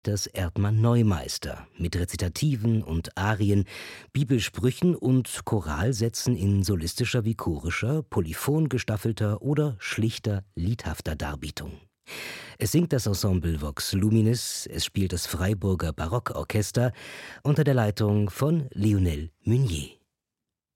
Das Erdmann-Neumeister mit Rezitativen und Arien, Bibelsprüchen und Choralsätzen in solistischer wie chorischer, polyphon gestaffelter oder schlichter, liedhafter Darbietung. Es singt das Ensemble Vox Luminis, es spielt das Freiburger Barockorchester unter der Leitung von Lionel Meunier.